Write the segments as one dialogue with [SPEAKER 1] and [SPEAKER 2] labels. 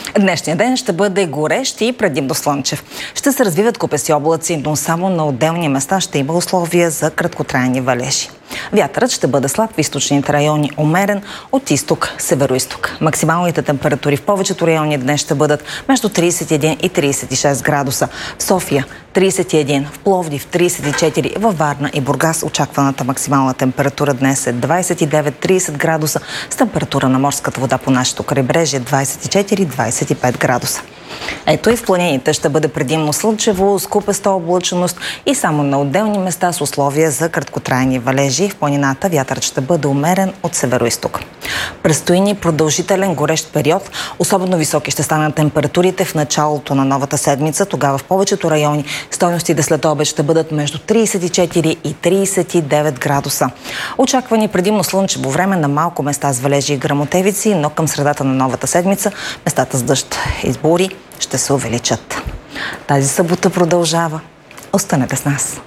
[SPEAKER 1] Днешният ден ще бъде горещ и предимно слънчев. Ще се развиват купеси облаци, но само на отделни места ще има условия за краткотрайни валежи. Вятърът ще бъде слаб в източните райони, умерен от изток, североизток. Максималните температури в повечето райони днес ще бъдат между 31 и 36 градуса. В София 31, в Пловдив 34, във Варна и Бургас очакваната максимална температура днес е 29-30 градуса, с температура на морската вода по нашето крайбрежие 24-25 градуса. Ето и в планините ще бъде предимно слънчево, с купеста облаченост и само на отделни места с условия за краткотрайни валежи. В планината вятърът ще бъде умерен от североизток. Предстои ни продължителен горещ период. Особено високи ще станат температурите в началото на новата седмица. Тогава в повечето райони стойностите след обед ще бъдат между 34 и 39 градуса. Очаквани предимно слънчево време, на малко места с валежи и гръмотевици, но към средата на новата седмица местата с дъжд и бури ще се увеличат. Тази събота продължава. Останете с нас.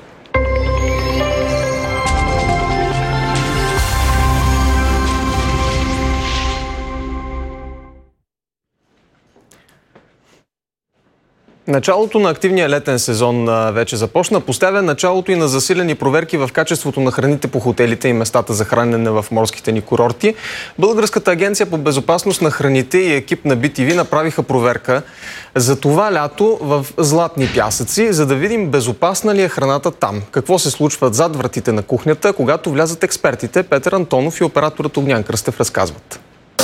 [SPEAKER 2] Началото на активния летен сезон вече започна. Поставя началото и на засилени проверки в качеството на храните по хотелите и местата за хранене в морските ни курорти. Българската агенция по безопасност на храните и екип на BTV направиха проверка за това лято в Златни пясъци, за да видим безопасна ли е храната там. Какво се случва зад вратите на кухнята, когато влязат експертите. Петър Антонов и операторът Огнян Кръстев разказват.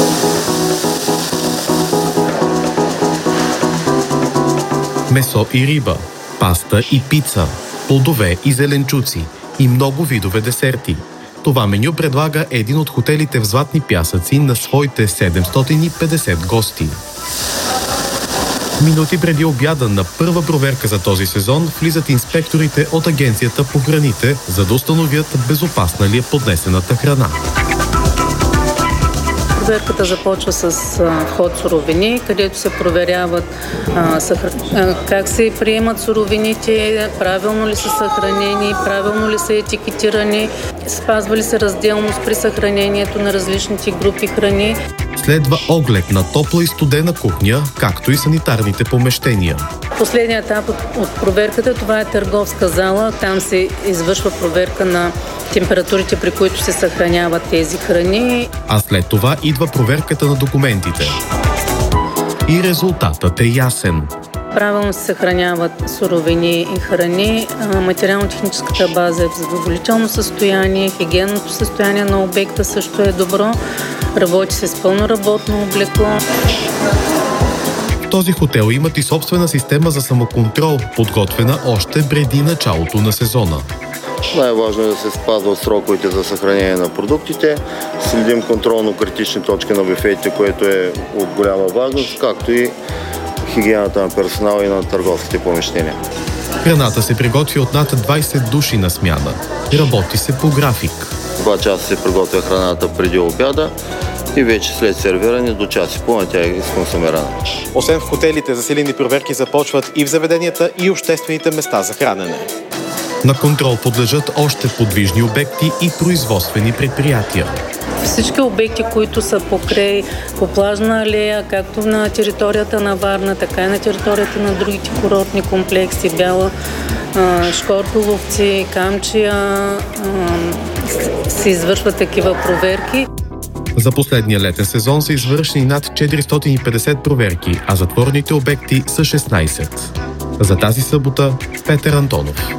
[SPEAKER 3] Месо и риба, паста и пица, плодове и зеленчуци и много видове десерти. Това меню предлага един от хотелите в Златни пясъци на своите 750 гости. Минути преди обяда на първа проверка за този сезон влизат инспекторите от Агенцията по храните, за да установят безопасна ли е поднесената храна.
[SPEAKER 4] Проверката започва с вход суровини, където се проверяват как се приемат суровините, правилно ли са съхранени, правилно ли са етикетирани, спазва ли се разделност при съхранението на различните групи храни.
[SPEAKER 3] Следва оглед на топла и студена кухня, както и санитарните помещения.
[SPEAKER 4] Последният етап от проверката, това е търговска зала. Там се извършва проверка на температурите, при които се съхраняват тези храни.
[SPEAKER 3] А след това идва проверката на документите. И резултатът е ясен.
[SPEAKER 4] Правилно се съхраняват суровини и храни, материално-техническата база е в задоволително състояние, хигиенното състояние на обекта също е добро, работи се с пълно работно облекло.
[SPEAKER 3] В този хотел имат и собствена система за самоконтрол, подготвена още преди началото на сезона.
[SPEAKER 5] Най-важно е да се спазват сроковете за съхранение на продуктите, следим контролно-критични точки на бюфетите, което е от голяма важност, както и хигиената на персонала и на търговските помещения.
[SPEAKER 3] Храната се приготви от над 20 души на смяна. Работи се по график.
[SPEAKER 5] 2 часа се приготвя храната преди обяда и вече след сервиране до час и половина тя е изконсумирана.
[SPEAKER 6] Освен в хотелите, засилени проверки започват и в заведенията и обществените места за хранене.
[SPEAKER 3] На контрол подлежат още подвижни обекти и производствени предприятия.
[SPEAKER 4] Всички обекти, които са по плажна алея, както на територията на Варна, така и на територията на другите курортни комплекси, Бяла, Шкорпиловци, Камчия, се извършват такива проверки.
[SPEAKER 3] За последния летен сезон са извършени над 450 проверки, а затворните обекти са 16. За тази събота Петър Антонов.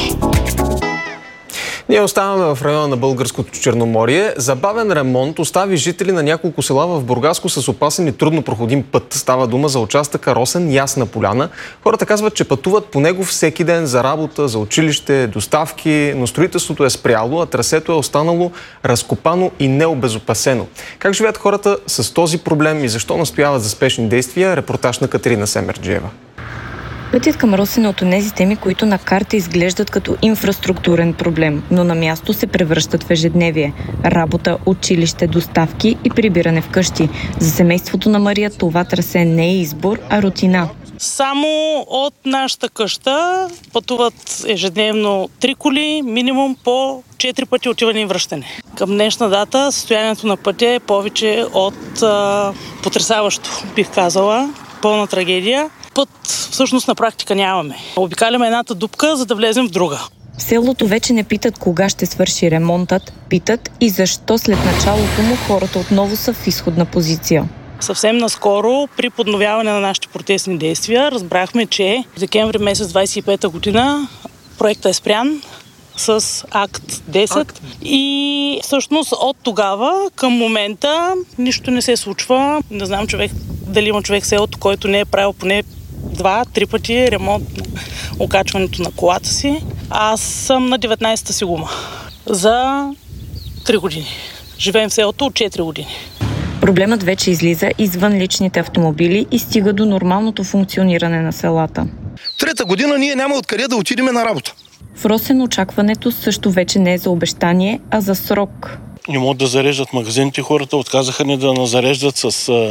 [SPEAKER 2] Ние оставаме в района на Българското Черноморие. Забавен ремонт остави жители на няколко села в Бургаско с опасен и трудно проходим път. Става дума за участъка Росен-Ясна поляна. Хората казват, че пътуват по него всеки ден за работа, за училище, доставки, но строителството е спряло, а трасето е останало разкопано и необезопасено. Как живеят хората с този проблем и защо настояват за спешни действия? Репортаж на Катерина Семерджиева.
[SPEAKER 7] Пътят към Росен е от онези теми, които на карта изглеждат като инфраструктурен проблем, но на място се превръщат в ежедневие. Работа, училище, доставки и прибиране вкъщи. За семейството на Мария това трасе не е избор, а рутина.
[SPEAKER 8] Само от нашата къща пътуват ежедневно 3 коли, минимум по 4 пъти отиване и връщане. Към днешна дата състоянието на пътя е повече от потресаващо, бих казала. пълна трагедия. Път всъщност на практика нямаме. Обикаляме едната дупка, за да влезем в друга.
[SPEAKER 7] В селото вече не питат кога ще свърши ремонтът, питат и защо след началото му хората отново са в изходна позиция.
[SPEAKER 8] Съвсем наскоро, при подновяване на нашите протестни действия, разбрахме, че в декември месец 25 година проектът е спрян с акт 10 и всъщност от тогава към момента нищо не се случва. Не знам дали има човек в селото, който не е правил поне 2-3 пъти ремонт на окачването на колата си. Аз съм на 19-та си гума за 3 години. Живеем в селото от 4 години.
[SPEAKER 7] Проблемът вече излиза извън личните автомобили и стига до нормалното функциониране на селата.
[SPEAKER 9] Трета година ние няма откъде да отидем на работа.
[SPEAKER 7] В Росен очакването също вече не е за обещание, а за срок.
[SPEAKER 10] Не могат да зареждат магазините, хората отказаха ни да назареждат с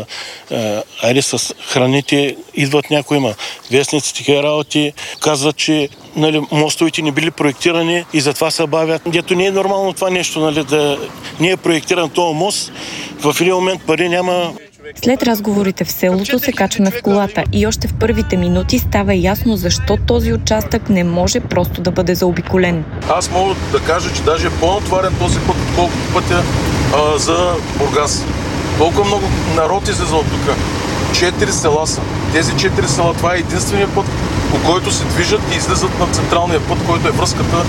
[SPEAKER 10] храните. Идват някои вестници, такива работи, казват, че мостовите не били проектирани и затова се бавят. Дето не е нормално това нещо, да не е проектиран този мост. В един момент пари няма.
[SPEAKER 7] След разговорите в селото се качваме в колата и още в първите минути става ясно защо този участък не може просто да бъде заобиколен.
[SPEAKER 10] Аз мога да кажа, че даже е по-натварен този път, колкото пътя за Бургас. Толкова много народ излиза от тук. 4 села са. Тези 4 села, това е единственият път, по който се движат и излизат на централния път, който е връзката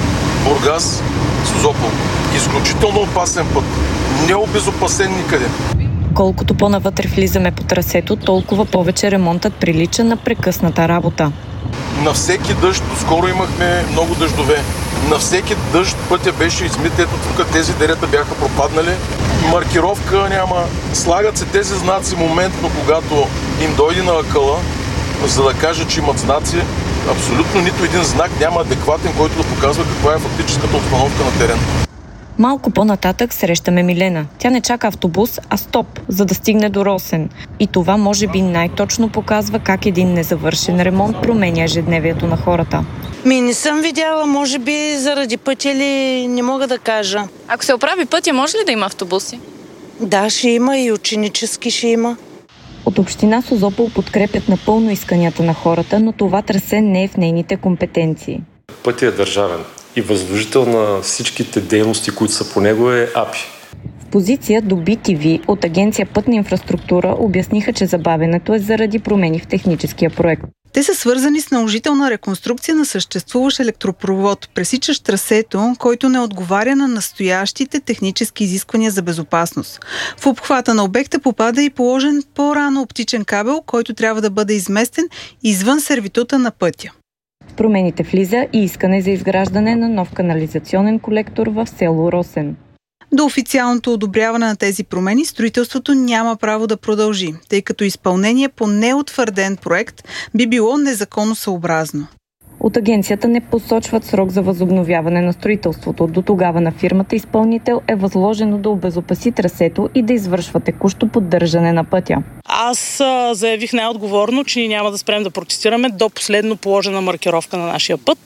[SPEAKER 10] Бургас-Созопол. Изключително опасен път. Необезопасен никъде.
[SPEAKER 7] Колкото по-навътре влизаме по трасето, толкова повече ремонтът прилича на прекъсната работа.
[SPEAKER 10] На всеки дъжд, скоро имахме много дъждове. На всеки дъжд пътя беше измит. Ето тук тези дерета бяха пропаднали. Маркировка няма. Слагат се тези знаци моментно, когато им дойде на акъла, за да кажат, че имат знаци. Абсолютно нито един знак няма адекватен, който да показва каква е фактическата обстановка на терен.
[SPEAKER 7] Малко по-нататък срещаме Милена. Тя не чака автобус, а стоп, за да стигне до Росен. И това може би най-точно показва как един незавършен ремонт променя ежедневието на хората.
[SPEAKER 11] Не съм видяла, може би заради пътя ли, не мога да кажа.
[SPEAKER 12] Ако се оправи пътя, може ли да има автобуси?
[SPEAKER 11] Да, ще има и ученически ще има.
[SPEAKER 7] От община Созопол подкрепят напълно исканията на хората, но това трасе не е в нейните компетенции.
[SPEAKER 13] Пътя е държавен и възложител на всичките дейности, които са по него, е АПИ.
[SPEAKER 7] В позиция до BTV от Агенция Пътна инфраструктура обясниха, че забавянето е заради промени в техническия проект.
[SPEAKER 14] Те са свързани с наложителна реконструкция на съществуващ електропровод, пресичащ трасето, който не отговаря на настоящите технически изисквания за безопасност. В обхвата на обекта попада и положен по-рано оптичен кабел, който трябва да бъде изместен извън сервитута на пътя.
[SPEAKER 7] В промените влиза и искане за изграждане на нов канализационен колектор в село Росен.
[SPEAKER 14] До официалното одобряване на тези промени строителството няма право да продължи, тъй като изпълнение по неутвърден проект би било незаконосъобразно.
[SPEAKER 7] От агенцията не посочват срок за възобновяване на строителството. До тогава на фирмата изпълнител е възложено да обезопаси трасето и да извършва текущо поддържане на пътя.
[SPEAKER 8] Аз заявих най-отговорно, че ние няма да спрем да протестираме до последно положена маркировка на нашия път.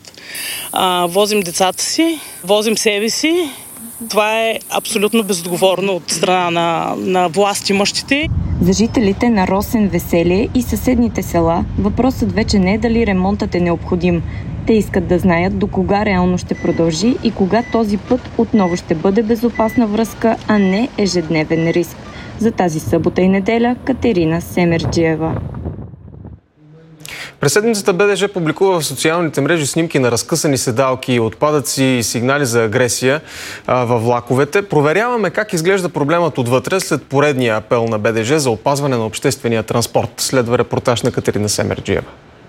[SPEAKER 8] Возим децата си, возим себе си. Това е абсолютно безотговорно от страна на властимащите.
[SPEAKER 7] За жителите на Росен, Веселие и съседните села въпросът вече не е дали ремонтът е необходим. Те искат да знаят до кога реално ще продължи и кога този път отново ще бъде безопасна връзка, а не ежедневен риск. За тази събота и неделя Катерина Семерджиева.
[SPEAKER 2] През седмицата БДЖ публикува в социалните мрежи снимки на разкъсани седалки, отпадъци и сигнали за агресия във влаковете. Проверяваме как изглежда проблемът отвътре след поредния апел на БДЖ за опазване на обществения транспорт. Следва репортаж на Катерина Семерджиева.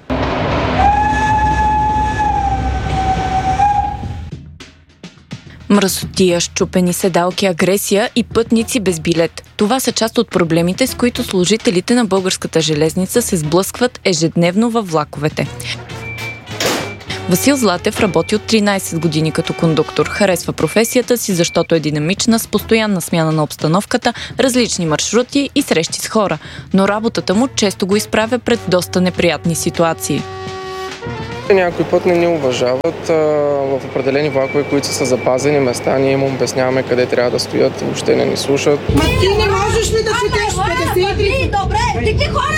[SPEAKER 7] Мръсотия, счупени седалки, агресия и пътници без билет. Това са част от проблемите, с които служителите на Българската железница се сблъскват ежедневно във влаковете. Васил Златев работи от 13 години като кондуктор. Харесва професията си, защото е динамична, с постоянна смяна на обстановката, различни маршрути и срещи с хора. Но работата му често го изправя пред доста неприятни ситуации.
[SPEAKER 15] Някой път не ни уважават в определени влакове, които са запазени места. Ние им обясняваме къде трябва да стоят, въобще не ни слушат.
[SPEAKER 16] Ма ти не можеш ли да четеш 53? Добре, тики хората!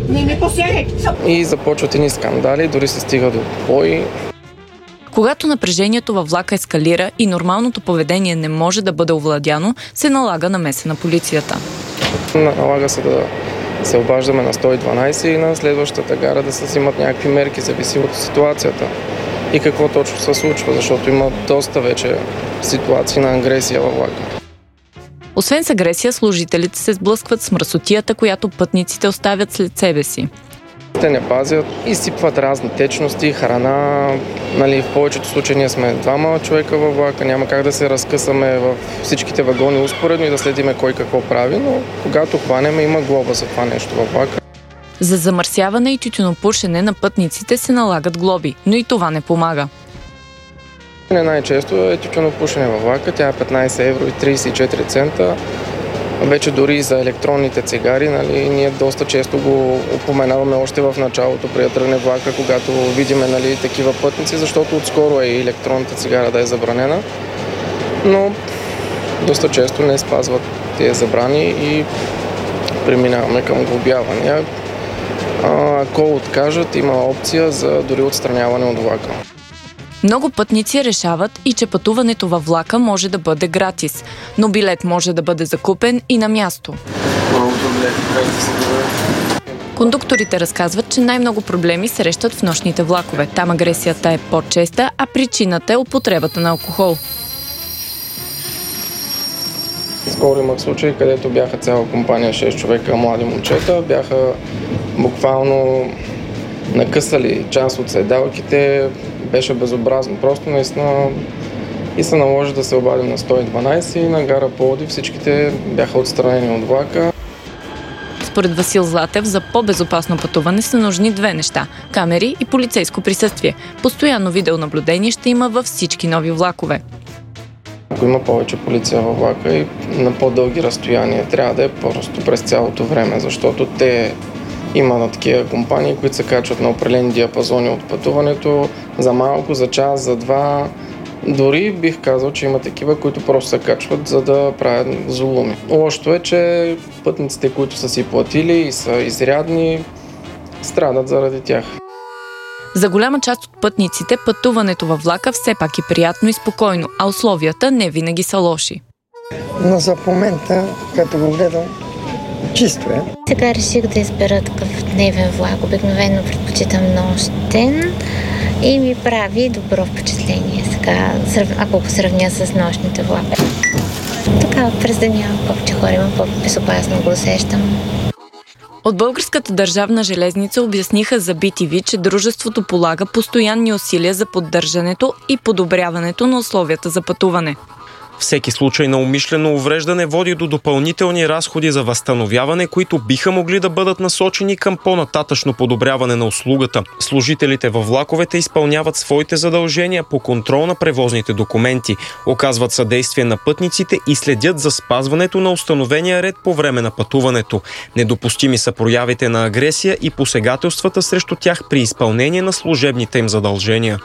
[SPEAKER 15] И започват едни скандали, дори се стига до бой.
[SPEAKER 7] Когато напрежението във влака ескалира и нормалното поведение не може да бъде овладяно, се налага намеса на полицията.
[SPEAKER 15] Налага се да се обаждаме на 112 и на следващата гара да се взимат някакви мерки, зависи от ситуацията и какво точно се случва, защото има доста вече ситуации на агресия във влака.
[SPEAKER 7] Освен с агресия, служителите се сблъскват с мръсотията, която пътниците оставят след себе си.
[SPEAKER 15] Те не пазят, изсипват разни течности, храна. В повечето случаи ние сме двама човека във влака, няма как да се разкъсаме в всичките вагони успоредно и да следиме кой какво прави, но когато хванеме, има глоба за това нещо във влака.
[SPEAKER 7] За замърсяване и тютюнопушене на пътниците се налагат глоби, но и това не помага.
[SPEAKER 15] Най-често е тютюнопушене във влака, тя е 15 евро и 34 цента. Вече дори за електронните цигари, ние доста често го упоменаваме още в началото, при да тръгне влака, когато видим такива пътници, защото отскоро е и електронната цигара да е забранена, но доста често не спазват тези забрани и преминаваме към глобявания. Ако откажат, има опция за дори отстраняване от влака.
[SPEAKER 7] Много пътници решават и че пътуването във влака може да бъде гратис, но билет може да бъде закупен и на място. Кондукторите разказват, че най-много проблеми срещат в нощните влакове. Там агресията е по-честа, а причината е употребата на алкохол.
[SPEAKER 15] Скоро имах случай, където бяха цяла компания 6 човека, млади момчета, бяха буквално накъсали част от седалките, беше безобразно. Просто наистина и се наложи да се обадим на 112 и на гара Пловдив всичките бяха отстранени от влака.
[SPEAKER 7] Според Васил Златев, за по-безопасно пътуване са нужни две неща – камери и полицейско присъствие. Постоянно видеонаблюдение ще има във всички нови влакове.
[SPEAKER 15] Ако има повече полиция във влака и на по-дълги разстояния, трябва да е просто през цялото време, защото има на такива компании, които се качват на определени диапазони от пътуването за малко, за час, за два. Дори бих казал, че има такива, които просто се качват, за да правят зулуми. Лошото е, че пътниците, които са си платили и са изрядни, страдат заради тях.
[SPEAKER 7] За голяма част от пътниците пътуването във влака все пак е приятно и спокойно, а условията не винаги са лоши.
[SPEAKER 16] Но за момента, като го гледам, чисто е.
[SPEAKER 17] Сега реших да избера такъв дневен влак. Обикновено предпочитам нощен и ми прави добро впечатление сега, ако го сравня с нощните влакове. Така през деня повече хора има, по-безопасно го усещам.
[SPEAKER 7] От Българската държавна железница обясниха за BTV, че дружеството полага постоянни усилия за поддържането и подобряването на условията за пътуване.
[SPEAKER 18] Всеки случай на умишлено увреждане води до допълнителни разходи за възстановяване, които биха могли да бъдат насочени към по-нататъчно подобряване на услугата. Служителите във влаковете изпълняват своите задължения по контрол на превозните документи, оказват съдействие на пътниците и следят за спазването на установения ред по време на пътуването. Недопустими са проявите на агресия и посегателствата срещу тях при изпълнение на служебните им задължения.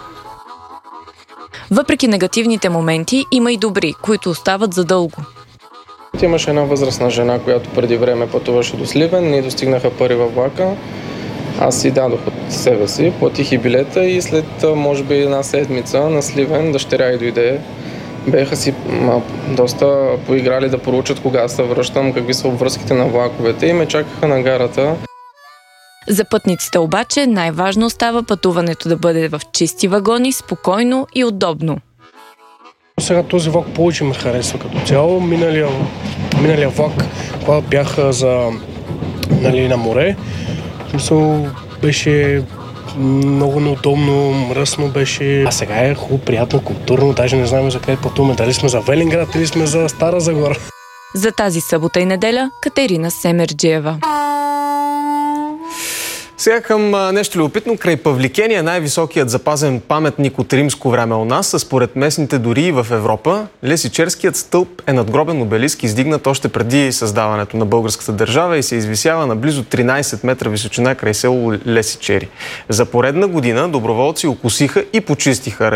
[SPEAKER 7] Въпреки негативните моменти, има и добри, които остават задълго.
[SPEAKER 15] Имаше една възрастна жена, която преди време пътуваше до Сливен. Ние достигнаха пари във влака. Аз си дадох от себе си, платих и билета и след може би една седмица на Сливен дъщеря й дойде. Беха си доста поиграли да проучат кога се връщам, какви са обвръзките на влаковете и ме чакаха на гарата.
[SPEAKER 7] За пътниците обаче най-важно остава пътуването да бъде в чисти вагони, спокойно и удобно.
[SPEAKER 19] Сега този влак повече ме харесва като цяло. Миналия влак, когато бях на море, беше много неудобно, мръсно беше. А сега е хубаво, приятно, културно, даже не знаем за къде пътуваме, дали сме за Велинград или сме за Стара Загора.
[SPEAKER 7] За тази събота и неделя Катерина Семерджиева.
[SPEAKER 2] Сега към нещо любопитно. Край Павликени е най-високият запазен паметник от римско време у нас, а според местните дори и в Европа. Лесичерският стълб е надгробен обелиск, издигнат още преди създаването на българската държава и се извисява на близо 13 метра височина край село Лесичери. За поредна година доброволци окосиха и почистиха